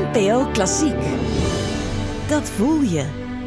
NPO Klassiek. Dat voel je.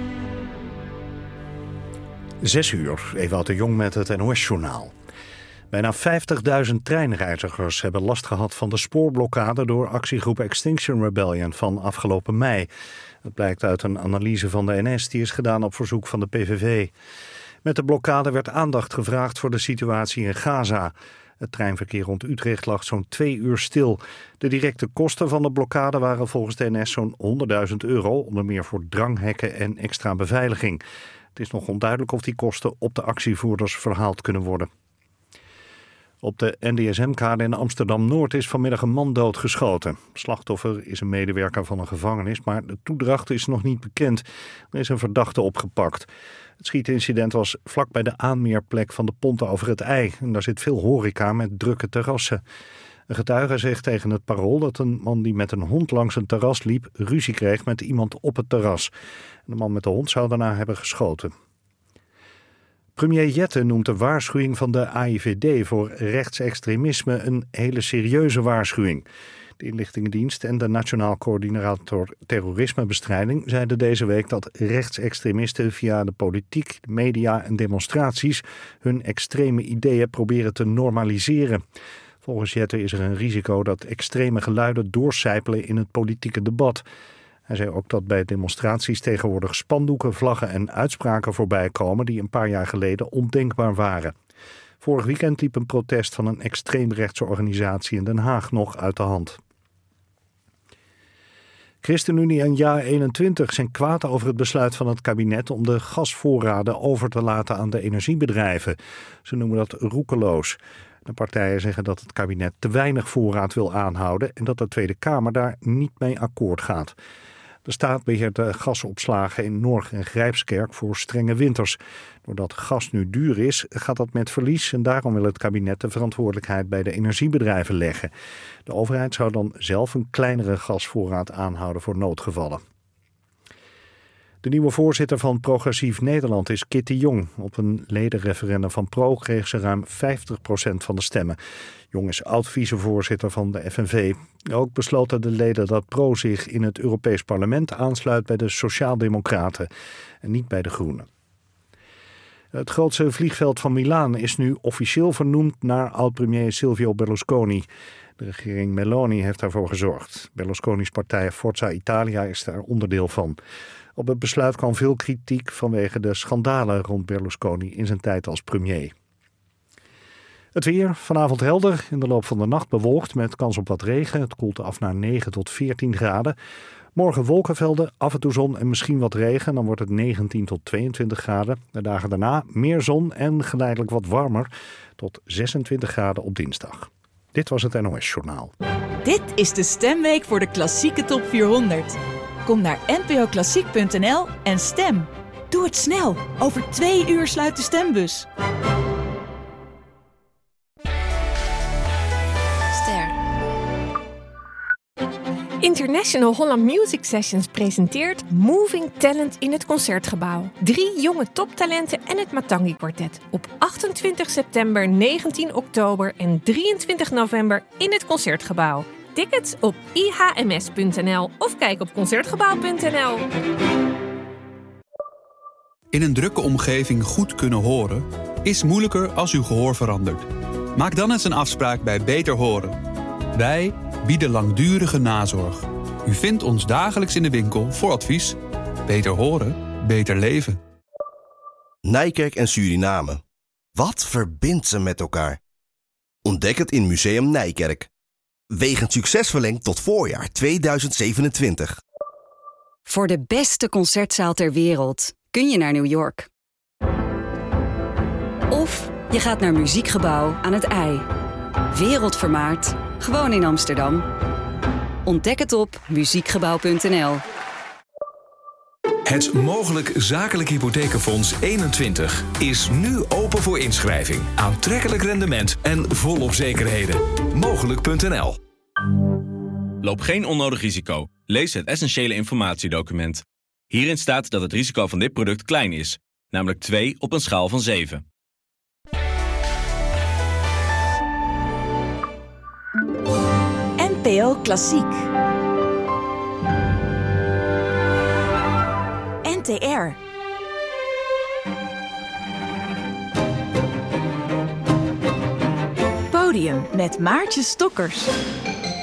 6 uur, Ewout de Jong met het NOS-journaal. Bijna 50.000 treinreizigers hebben last gehad van de spoorblokkade door actiegroep Extinction Rebellion van afgelopen mei. Dat blijkt uit een analyse van de NS die is gedaan op verzoek van de PVV. Met de blokkade werd aandacht gevraagd voor de situatie in Gaza. Het treinverkeer rond Utrecht lag zo'n 2 uur stil. De directe kosten van de blokkade waren volgens de NS zo'n €100.000, onder meer voor dranghekken en extra beveiliging. Het is nog onduidelijk of die kosten op de actievoerders verhaald kunnen worden. Op de NDSM-kade in Amsterdam-Noord is vanmiddag een man doodgeschoten. Slachtoffer is een medewerker van een gevangenis, maar de toedracht is nog niet bekend. Er is een verdachte opgepakt. Het schietincident was vlak bij de aanmeerplek van de Ponte over het IJ. En daar zit veel horeca met drukke terrassen. Een getuige zegt tegen het Parool dat een man die met een hond langs een terras liep ruzie kreeg met iemand op het terras. De man met de hond zou daarna hebben geschoten. Premier Jette noemt de waarschuwing van de AIVD voor rechtsextremisme een hele serieuze waarschuwing. De inlichtingendienst en de Nationaal Coördinator Terrorismebestrijding zeiden deze week dat rechtsextremisten via de politiek, de media en demonstraties hun extreme ideeën proberen te normaliseren. Volgens Jette is er een risico dat extreme geluiden doorcijpelen in het politieke debat. Hij zei ook dat bij demonstraties tegenwoordig spandoeken, vlaggen en uitspraken voorbij komen die een paar jaar geleden ondenkbaar waren. Vorig weekend liep een protest van een extreemrechtse organisatie in Den Haag nog uit de hand. ChristenUnie en JA21 zijn kwaad over het besluit van het kabinet om de gasvoorraden over te laten aan de energiebedrijven. Ze noemen dat roekeloos. De partijen zeggen dat het kabinet te weinig voorraad wil aanhouden en dat de Tweede Kamer daar niet mee akkoord gaat. De staat beheert de gasopslagen in Norg en Grijpskerk voor strenge winters. Doordat gas nu duur is, gaat dat met verlies en daarom wil het kabinet de verantwoordelijkheid bij de energiebedrijven leggen. De overheid zou dan zelf een kleinere gasvoorraad aanhouden voor noodgevallen. De nieuwe voorzitter van Progressief Nederland is Kitty Jong. Op een ledenreferendum van Pro kreeg ze ruim 50% van de stemmen. Jong is oud-vicevoorzitter van de FNV. Ook besloten de leden dat Pro zich in het Europees Parlement aansluit bij de Sociaaldemocraten en niet bij de Groenen. Het grootste vliegveld van Milaan is nu officieel vernoemd naar oud-premier Silvio Berlusconi. De regering Meloni heeft daarvoor gezorgd. Berlusconi's partij Forza Italia is daar onderdeel van. Op het besluit kwam veel kritiek vanwege de schandalen rond Berlusconi in zijn tijd als premier. Het weer, vanavond helder, in de loop van de nacht bewolkt met kans op wat regen. Het koelt af naar 9 tot 14 graden. Morgen wolkenvelden, af en toe zon en misschien wat regen. Dan wordt het 19 tot 22 graden. De dagen daarna meer zon en geleidelijk wat warmer. Tot 26 graden op dinsdag. Dit was het NOS Journaal. Dit is de stemweek voor de klassieke top 400. Kom naar npoklassiek.nl en stem. Doe het snel. Over 2 uur sluit de stembus. International Holland Music Sessions presenteert Moving Talent in het Concertgebouw. 3 jonge toptalenten en het Matangi Quartet. Op 28 september, 19 oktober en 23 november in het Concertgebouw. Tickets op ihms.nl of kijk op concertgebouw.nl. In een drukke omgeving goed kunnen horen is moeilijker als uw gehoor verandert. Maak dan eens een afspraak bij Beter Horen. Wij bieden langdurige nazorg. U vindt ons dagelijks in de winkel voor advies. Beter horen, beter leven. Nijkerk en Suriname. Wat verbindt ze met elkaar? Ontdek het in Museum Nijkerk. Wegens succes verlengd tot voorjaar 2027. Voor de beste concertzaal ter wereld kun je naar New York. Of je gaat naar Muziekgebouw aan het IJ. Wereldvermaard, gewoon in Amsterdam. Ontdek het op muziekgebouw.nl. Het Mogelijk Zakelijk Hypothekenfonds 21 is nu open voor inschrijving. Aantrekkelijk rendement en volop zekerheden. Mogelijk.nl. Loop geen onnodig risico. Lees het essentiële informatiedocument. Hierin staat dat het risico van dit product klein is, namelijk 2 op een schaal van 7. NPO Klassiek. NTR. Podium met Maartje Stokkers.